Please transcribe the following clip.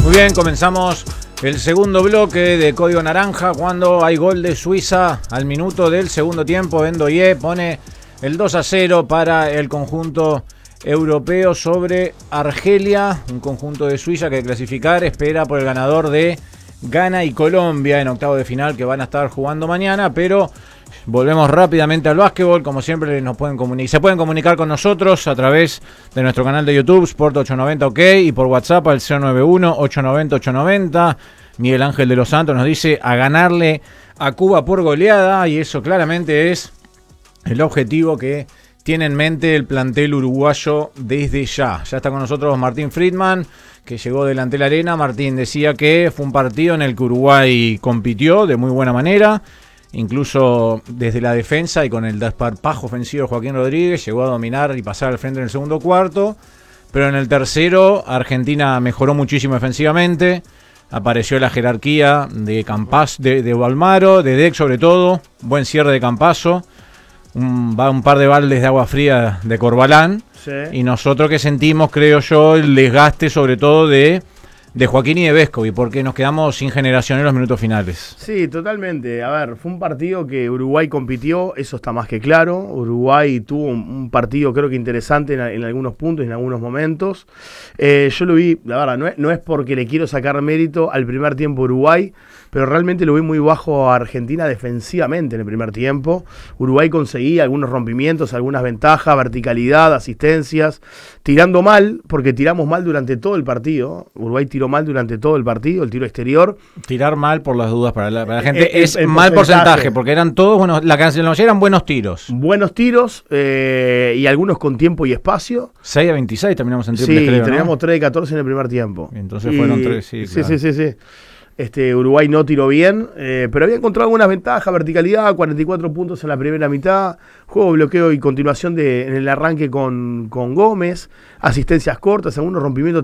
Muy bien, comenzamos el segundo bloque de Código Naranja cuando hay gol de Suiza al minuto del segundo tiempo. Ndoye pone el 2-0 para el conjunto europeo sobre Argelia, un conjunto de Suiza que clasificar espera por el ganador de Ghana y Colombia en octavo de final que van a estar jugando mañana, pero volvemos rápidamente al básquetbol. Como siempre se pueden comunicar con nosotros a través de nuestro canal de YouTube Sport 890 OK y por WhatsApp al 091-890-890. Miguel Ángel de los Santos nos dice a ganarle a Cuba por goleada, y eso claramente es el objetivo que tiene en mente el plantel uruguayo desde ya. Ya está con nosotros Martín Friedman, que llegó delante de la arena. Martín decía que fue un partido en el que Uruguay compitió de muy buena manera, incluso desde la defensa y con el desparpajo ofensivo de Joaquín Rodríguez llegó a dominar y pasar al frente en el segundo cuarto, pero en el tercero Argentina mejoró muchísimo defensivamente. Apareció la jerarquía de Campaz, de Balmaro, de Deck sobre todo, buen cierre de Campazo, un par de baldes de agua fría de Corbalán, sí. Y nosotros que sentimos, creo yo, el desgaste sobre todo de Joaquín y de Vescovi, porque nos quedamos sin generación en los minutos finales. Sí, totalmente. A ver, fue un partido que Uruguay compitió, eso está más que claro. Uruguay tuvo un partido creo que interesante en algunos puntos, en algunos momentos. Yo lo vi, la verdad, no es porque le quiero sacar mérito al primer tiempo Uruguay, pero realmente lo vi muy bajo a Argentina defensivamente en el primer tiempo. Uruguay conseguía algunos rompimientos, algunas ventajas, verticalidad, asistencias, tirando mal, porque tiramos mal durante todo el partido. Uruguay tiró mal durante todo el partido, el tiro exterior. Tirar mal, por las dudas para la gente, es el mal porcentaje, porque eran todos buenos, la canción eran buenos tiros. Buenos tiros, y algunos con tiempo y espacio. 6-26 terminamos en triples, sí, creo, teníamos ¿no? 3 de 14 en el primer tiempo. Entonces fueron 3, sí, claro. Sí. Uruguay no tiró bien, pero había encontrado algunas ventajas, verticalidad, 44 puntos en la primera mitad, juego, bloqueo y continuación en el arranque con Gómez, asistencias cortas, algunos rompimientos